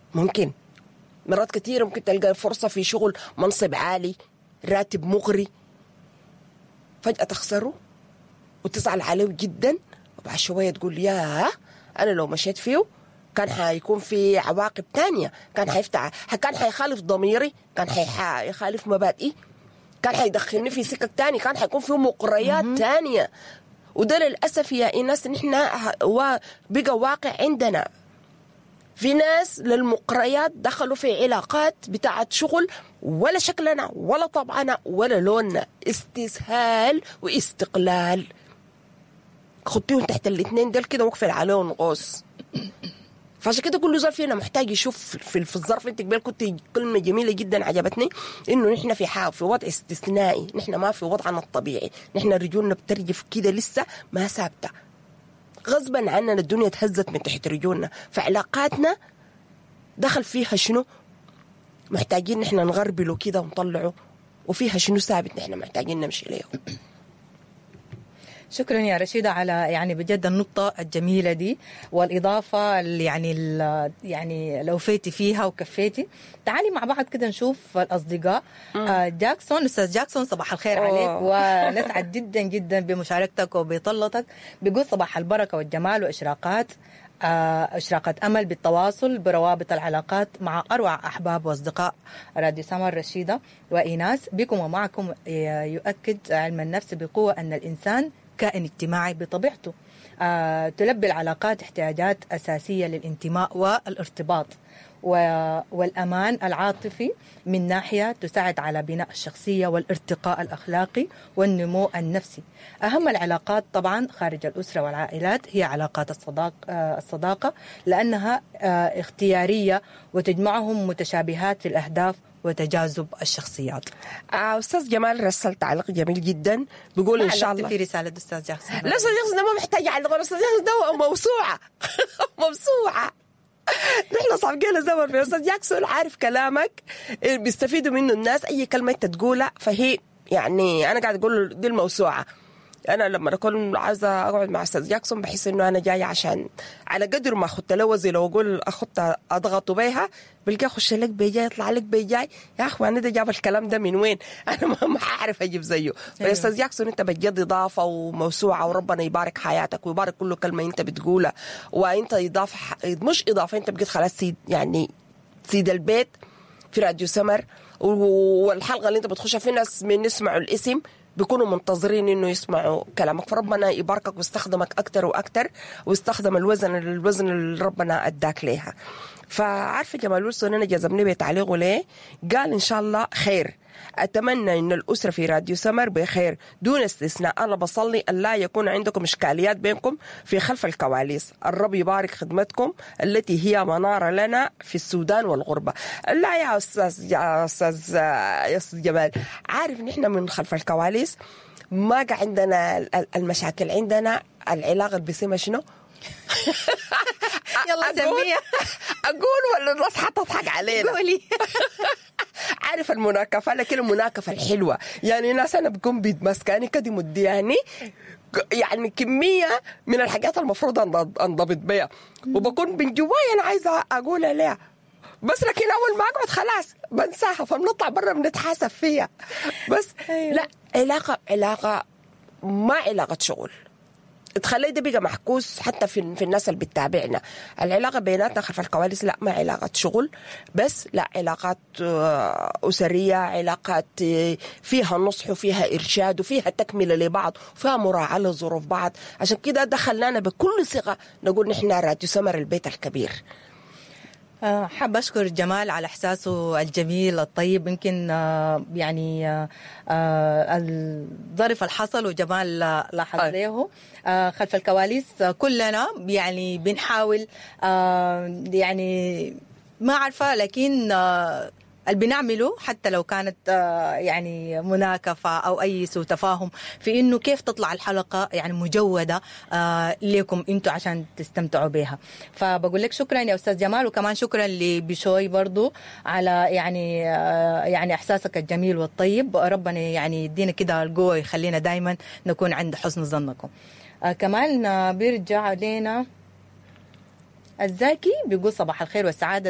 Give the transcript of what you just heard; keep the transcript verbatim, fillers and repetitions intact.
ممكن مرات كتير ممكن تلقى فرصة في شغل منصب عالي راتب مغري، فجأة تخسره وتزعل عليه جدا، وبعد شوية تقول يا أنا لو مشيت فيه كان حيكون في عواقب تانية، كان حيفتح، كان حيخالف ضميري، كان حيخالف مبادئي، كان حيدخلني في سكك تاني، كان حيكون فيه مقريات تانية. وده للأسف يا إيناس نحن بقى واقع عندنا. في ناس للمقريات دخلوا في علاقات بتاعت شغل ولا شكلنا ولا طبعنا ولا لوننا، استسهال واستقلال. خطيهم تحت الاثنين دول كده وقفل عليهم غوص. فعشان كده كل زول فينا محتاج يشوف في في الظرف. انت قبل كنت كلمه جميله جدا عجبتني، انه نحن في حال في وضع استثنائي، نحن ما في وضعنا الطبيعي، نحن رجولنا بترجف كده لسه ما ثابته، غصبا عننا الدنيا تهزت من تحت رجولنا. فعلاقاتنا دخل فيها شنو محتاجين نحن نغربله كده ونطلعه، وفيها شنو ثابت نحن محتاجين نمشي له. شكرا يا رشيدة على يعني بجد النقطة الجميلة دي، والإضافة يعني يعني لو فيتي فيها وكفيتي. تعالي مع بعض كده نشوف الأصدقاء. آه جاكسون، أستاذ جاكسون صباح الخير أوه. عليك، ونسعد جدا جدا بمشاركتك وبطلتك. بيقول صباح البركة والجمال وإشراقات آه إشراقة أمل بالتواصل بروابط العلاقات مع أروع أحباب وأصدقاء راديو سمر رشيدة وإيناس. بكم ومعكم يؤكد علم النفس بقوة أن الإنسان كائن اجتماعي بطبيعته. آه، تلبي العلاقات احتياجات أساسية للانتماء والارتباط والأمان العاطفي، من ناحية تساعد على بناء الشخصية والارتقاء الأخلاقي والنمو النفسي. أهم العلاقات طبعا خارج الأسرة والعائلات هي علاقات الصداقة, آه الصداقة لأنها آه اختيارية وتجمعهم متشابهات في الأهداف وتجاذب الشخصيات. آه أستاذ جمال رسل تعليق جميل جدا، بيقول إن شاء الله في رسالة أستاذ جاكسون. لا أستاذ جاكسون ده ما محتاج يعلق، أستاذ جاكسون ده موسوعة موسوعة. نحن صابقين زمن في أستاذ جاكسون، عارف كلامك بيستفيدوا منه الناس. أي كلمة تقولها فهي يعني أنا قاعد أقول دي الموسوعة. أنا لما أكون عايزة أقعد مع أستاذ جاكسون بحس إنه أنا جاي عشان على قدر ما أخدت له وزي لو أقول أخدت أضغط بيها بلقى أخش لك بيجاي يطلع لك بيجاي. يا أخوان ده جاب الكلام ده من وين؟ أنا ما أعرف أجيب زيه. أيوة. أستاذ جاكسون أنت بجد إضافة وموسوعة، وربنا يبارك حياتك ويبارك كل كلمة أنت بتقولها. وأنت إضافة مش إضافة، أنت بقيت خلاص سيد، يعني سيد البيت في راديو سمر. والحلقة اللي أنت بتخشها في ناس من يسمعوا الاسم بيكونوا منتظرين انه يسمعوا كلامك، فربنا يباركك ويستخدمك اكتر واكتر، ويستخدم الوزن الوزن اللي ربنا اداك ليها. فعارفه جمال ويلسون انا جذبني بتعليقه ليه؟ قال ان شاء الله خير، اتمنى ان الاسره في راديو سمر بخير دون استثناء. انا بصلي ان لا يكون عندكم اشكاليات بينكم في خلف الكواليس. الرب يبارك خدمتكم التي هي مناره لنا في السودان والغربه. لا يا استاذ يا استاذ يا استاذ جمال، عارف نحن من خلف الكواليس ما قاعد عندنا المشاكل، عندنا العلاقه بسمه شنو؟ يلا سميها. اقول ولا الناس حتضحك علينا؟ قولي. عارف المناكفه، لكن المناكفه الحلوه، يعني ناس انا بكون بيتمسكاني كده مدياني يعني كميه من الحاجات المفروض انضبط بيها، وبكون من جوايا انا عايزه اقول عليها، بس لكن اول ما اقعد خلاص بنساها، فبنطلع برا بنتحاسب فيها. بس أيوة. لا علاقه علاقه ما علاقه شغل. تخلي ده بقى محكوس حتى في في الناس اللي بتتابعنا. العلاقه بيناتنا خلف الكواليس لا ما علاقه شغل بس، لا علاقات اسريه، علاقات فيها نصح وفيها ارشاد وفيها تكمله لبعض وفيها مراعاه لظروف بعض. عشان كده دخلنا بكل ثقه نقول نحن راديو سمر البيت الكبير. حاب أشكر جمال على إحساسه الجميل الطيب. يمكن يعني الظرف الحصل وجمال لاحظ له خلف الكواليس كلنا يعني بنحاول يعني ما عارفة، لكن اللي بنعمله حتى لو كانت يعني مناكفة أو أي سوء تفاهم في إنه كيف تطلع الحلقة يعني مجودة لكم أنتوا عشان تستمتعوا بها. فبقول لك شكرا يا أستاذ جمال، وكمان شكرا لبشوي برضو على يعني يعني إحساسك الجميل والطيب. ربنا يعني يدينا كده القوة يخلينا دايما نكون عند حسن ظنكم. كمان بيرجع علينا الزاكي بيقول صباح الخير والسعادة